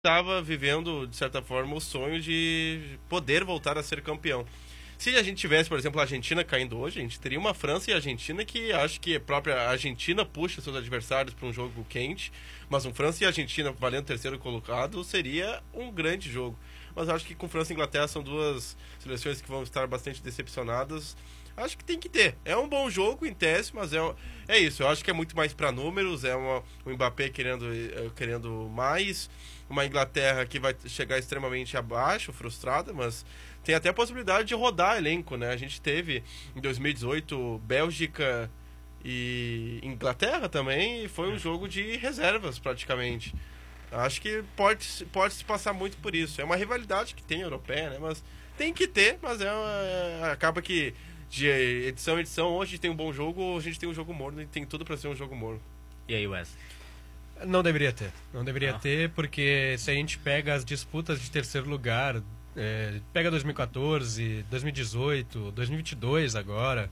estava vivendo, de certa forma, o sonho de poder voltar a ser campeão. Se a gente tivesse, por exemplo, a Argentina caindo hoje, a gente teria uma França e a Argentina que acho que a própria Argentina puxa seus adversários para um jogo quente, mas um França e Argentina valendo terceiro colocado seria um grande jogo. Mas acho que com França e Inglaterra são duas seleções que vão estar bastante decepcionadas. Acho que tem que ter. É um bom jogo em tese, mas é isso. Eu acho que é muito mais para números, o Mbappé querendo mais, uma Inglaterra que vai chegar extremamente abaixo, frustrada, mas tem até a possibilidade de rodar elenco, né? A gente teve em 2018 Bélgica e Inglaterra também, e foi um jogo de reservas praticamente. Acho que pode se passar muito por isso. É uma rivalidade que tem europeia, né? Mas tem que ter, mas acaba que de edição em edição, hoje tem um bom jogo, hoje a gente tem um jogo morno e tem tudo para ser um jogo morno. E aí, Wes? Não deveria ter, porque se a gente pega as disputas de terceiro lugar, pega 2014, 2018, 2022 agora,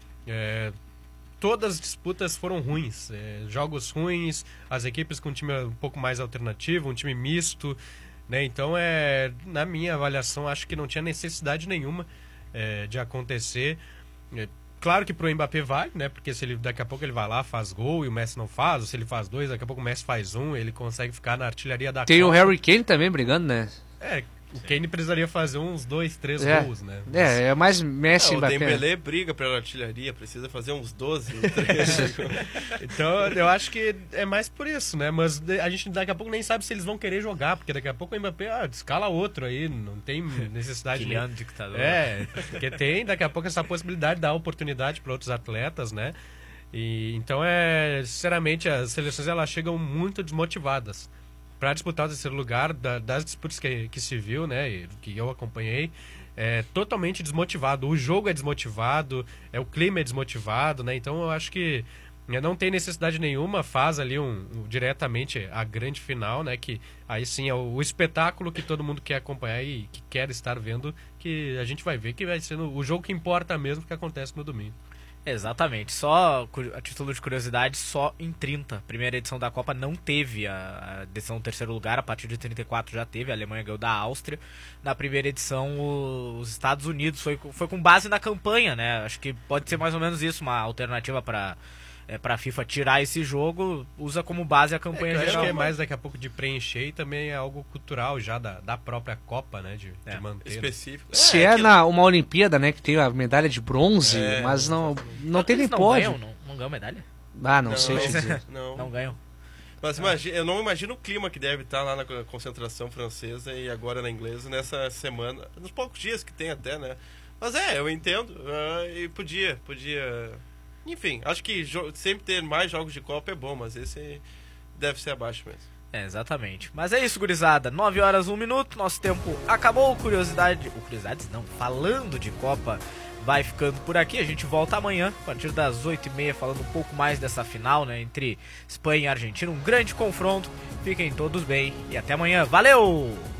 todas as disputas foram ruins, jogos ruins, as equipes com um time um pouco mais alternativo, um time misto, né? Então, na minha avaliação, acho que não tinha necessidade nenhuma de acontecer. Claro que pro Mbappé vai, né? Porque se ele, daqui a pouco ele vai lá, faz gol e o Messi não faz, ou se ele faz dois, daqui a pouco o Messi faz um, ele consegue ficar na artilharia da Tem Copa. o Harry Kane também brigando, né? O Kane precisaria fazer uns 2, 3 gols, né? É mais Messi e O Mbappé. Dembélé briga pela artilharia, precisa fazer uns 12, 13. Então, eu acho que é mais por isso, né? Mas a gente daqui a pouco nem sabe se eles vão querer jogar, porque daqui a pouco o Mbappé escala outro aí, não tem necessidade de... Kylian dictador. Porque tem daqui a pouco essa possibilidade de dar oportunidade para outros atletas, né? E então, sinceramente, as seleções elas chegam muito desmotivadas para disputar o terceiro lugar das disputas que se viu, né, e que eu acompanhei, totalmente desmotivado. O jogo é desmotivado, o clima é desmotivado, né? Então eu acho que não tem necessidade nenhuma, faz ali diretamente a grande final, né? Que aí sim é o espetáculo que todo mundo quer acompanhar e que quer estar vendo, que a gente vai ver que vai ser o jogo que importa mesmo, que acontece no domingo. Exatamente, só a título de curiosidade, só em 30, primeira edição da Copa não teve a decisão do terceiro lugar, a partir de 34 já teve, a Alemanha ganhou da Áustria. Na primeira edição os Estados Unidos, foi com base na campanha, né? Acho que pode ser mais ou menos isso, uma alternativa para a FIFA tirar esse jogo, usa como base a campanha geral. Acho que é mais daqui a pouco de preencher e também é algo cultural já da própria Copa, né? De manter. Específico. Se uma Olimpíada, né, que tem a medalha de bronze, mas não tem nem pode. Não ganham medalha? Não sei te dizer. Não ganham. Mas eu não imagino o clima que deve estar lá na concentração francesa e agora na inglesa nessa semana, nos poucos dias que tem até, né? Mas eu entendo, e podia... Enfim, acho que sempre ter mais jogos de Copa é bom, mas esse deve ser abaixo mesmo. Exatamente. Mas é isso, gurizada. 9 horas, 1 minuto. Nosso tempo acabou. Curiosidades não. Falando de Copa, vai ficando por aqui. A gente volta amanhã, a partir das 8h30, falando um pouco mais dessa final, né? Entre Espanha e Argentina. Um grande confronto. Fiquem todos bem e até amanhã. Valeu!